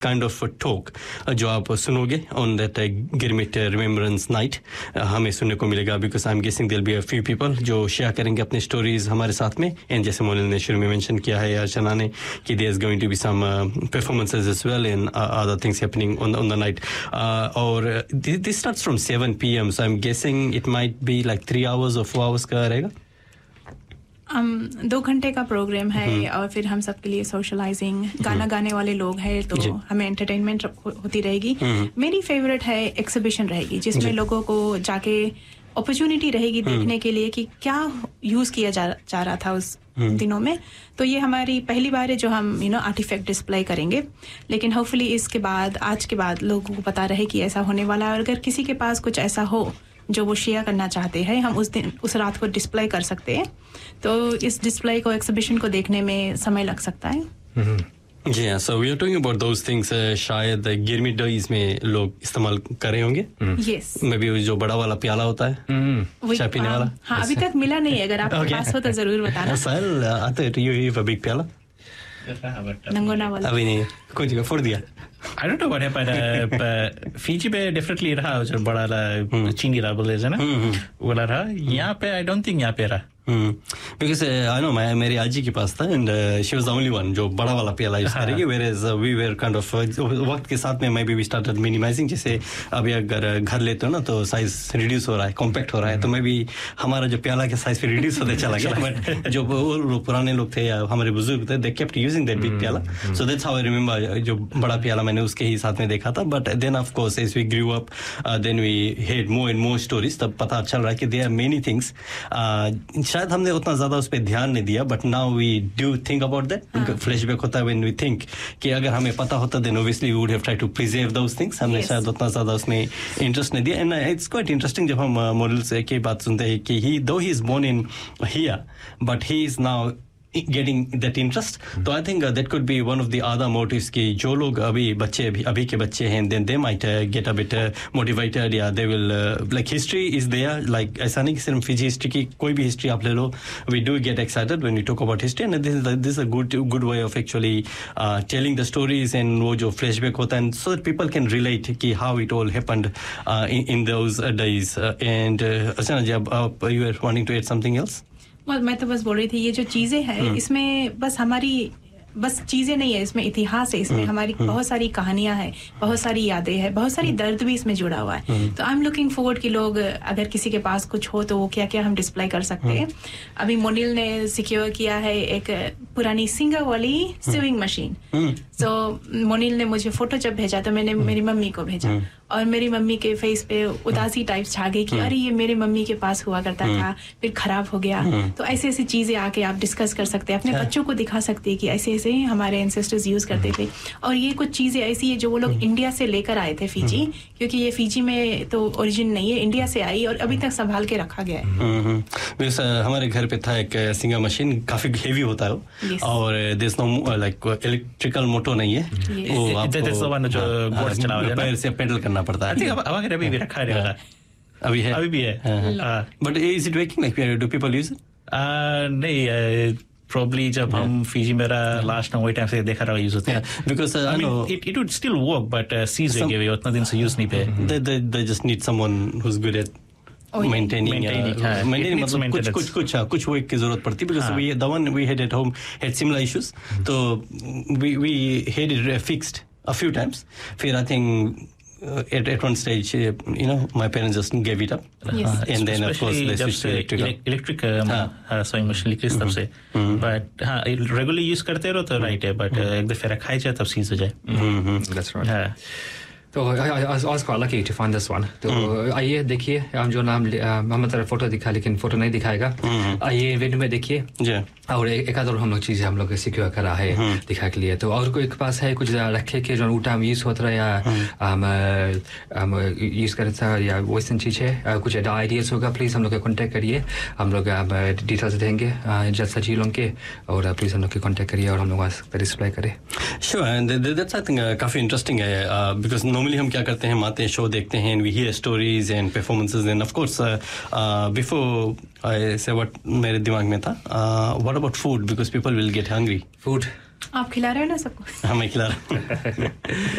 Kind of talk जो आप सुनोगे on that girmit remembrance night हमें सुनने को मिलेगा because I am guessing there be a few people जो शेयर करेंगे अपने स्टोरीज हमारे साथ में एंड जैसे मोनिल ने शुरू में मेंशन किया है अर्चना ने कि there is going to be some performances as well and other things happening on the night और this starts from 7 PM so I am guessing it might be like 3 hours or 4 hours का रहेगा 2 घंटे का programme है और फिर हम सबके लिए सोशलाइजिंग गाना गाने वाले लोग हैं तो हमें एंटरटेनमेंट होती रहेगी मेरी फेवरेट है एग्जीबिशन रहेगी जिसमें लोगों को जाके अपॉर्चुनिटी रहेगी देखने के लिए कि क्या यूज किया जा रहा था उस दिनों में तो ये हमारी पहली बार है जो हम आर्टिफैक्ट डिस्प्ले करेंगे लेकिन होपफुली इसके बाद आज के बाद लोगों को पता रहे कि ऐसा होने वाला है और अगर किसी के पास कुछ ऐसा हो जो वो शेयर करना चाहते हैं हम उस रात को डिस्प्ले कर सकते हैं तो इस डिस्प्ले को एग्जीबिशन को देखने में समय लग सकता है जी हाँ so we are talking about those things शायद गिरमिट डेज में लोग इस्तेमाल कर रहे होंगे यस मे बी जो बड़ा वाला प्याला होता है चाय पीने वाला हाँ अभी तक मिला नहीं है अगर आपके पास हो तो जरूर बताना सर आते यू हैव अ बिग प्याला नंगोना वाला अभी नहीं कोई जगह फोड़ दिया I don't know what happened. Fiji पे definitely रहा जो बड़ा ला चीनी रहा बोले है ना वो रहा यहाँ पे I don't think यहाँ पे रहा because I know मेरी आजी के पास था and she was the only one जो बड़ा वाला प्याला यूज करेगी whereas we were kind of वक्त के साथ में maybe we started minimizing जैसे अभी अगर घर लेते हो ना तो साइज रिड्यूस हो रहा है कॉम्पैक्ट हो रहा है तो maybe हमारा जो प्याला के साइज पे रिड्यूस होते चला गया बट जो पुराने लोग थे या हमारे बुजुर्ग थे they kept using that big प्याला so that's how I remember जो बड़ा प्याला मैंने उसके ही साथ में देखा था but then of course as we grew up then we heard more and more stories तब पता चल रहा है कि there are many things शायद हमने उतना ज्यादा उस पे ध्यान नहीं दिया but now we do think about that flashback होता है व्हेन वी थिंक कि अगर हमें पता होता then obviously we would have try to preserve those things हमने शायद उतना ज्यादा उसमें इंटरेस्ट नहीं दिया एंड इट्स क्वाइट इंटरेस्टिंग जब हम मॉडल से की बात सुनते हैं कि ही दो he is born in here but he is now getting that interest so I think that could be one of the other motives कि जो लोग अभी के बच्चे हैं then they might get a bit motivated yeah they will like history is there like ऐसा नहीं कि सिर्फ फिजी हिस्ट्री की कोई भी हिस्ट्री आप ले लो we do get excited when we talk about history and this is a good way of actually telling the stories and वो जो flashback होता है so that people can relate कि how it all happened in those days and अर्चना जी अब you were wanting to add something else मैं तो बस बोल रही थी ये जो चीजें हैं इसमें बस चीजें नहीं है इसमें इतिहास है इसमें हमारी बहुत सारी कहानियां हैं बहुत सारी यादें हैं बहुत सारी दर्द भी इसमें जुड़ा हुआ है तो आई एम लुकिंग फॉरवर्ड कि लोग अगर किसी के पास कुछ हो तो वो क्या क्या हम डिस्प्ले कर सकते हैं अभी मोनिल ने सिक्योर किया है एक पुरानी सिंगर वाली सिविंग मशीन तो मोनिल ने मुझे फोटो जब भेजा तो मैंने मेरी मम्मी को भेजा और मेरी मम्मी के फेस पे उदासी टाइप छा गई कि अरे ये मेरे मम्मी के पास हुआ करता था फिर खराब हो गया तो ऐसी ऐसी चीजें आके आप डिस्कस कर सकते हैं अपने बच्चों को दिखा सकते हैं कि ऐसे ऐसे हमारे एंसेस्टर्स यूज करते थे और ये कुछ चीजें ऐसी है जो वो लोग इंडिया से लेकर आए थे फिजी क्योंकि ये फिजी में तो ओरिजिन नहीं है इंडिया से आई और अभी तक संभाल के रखा गया है हमारे घर पे था एक सिंगर मशीन काफी हेवी होता है वो और there is know like electrical motor नहीं है वो आपको पैर से पेडल करना पड़ता है अभी भी रखा रहेगा अभी भी है but is it working like do people use it नहीं probably जब हम फिजी मेरा लास्ट टाइम वही टाइम से देखा रहा यूज होता है because I mean it would still work but seize हो गए उतना दिन से यूज नहीं पे they just need someone who's good at maintaining मतलब कुछ वर्क की जरूरत पड़ती है because we the one we had at home had similar issues तो we had it fixed a few times फिर I think at one stage my parents just gave it up and then of course they switched to electric sewing machine लिखी तब से but हाँ regularly use करते रहो तो right है but एक दफे रखा जाए तब सीज हो जाए that's right तो I was quite lucky to find this one तो आइए देखिए हम जो नाम हम तरह फोटो दिखा लेकिन फोटो नहीं दिखाएगा आइए इवेंट में देखिए और एक आध और हम लोग चीजें हम लोग सिक्योर करा है दिखा के लिए तो और कोई के पास है कुछ रखे के जो ऊटा में यूज होता है या हम यूज करता है या वैसी चीज है कुछ आइडियाज होगा प्लीज हम लोग कांटेक्ट करिए हम लोग डिटेल्स देंगे जैसा जी लोग के और प्लीज हम लोग कांटेक्ट करिए और हम लोग डिस्प्ले करें sure and that's I think काफी इंटरेस्टिंग है बिकॉज नॉर्मली हम क्या करते हैं आते हैं शो देखते हैं we hear stories and performances end of course before I से व्हाट मेरे दिमाग में था what about food because people will get hungry food आप खिला रहे हो ना सबको? हाँ मैं खिला रहा हूँ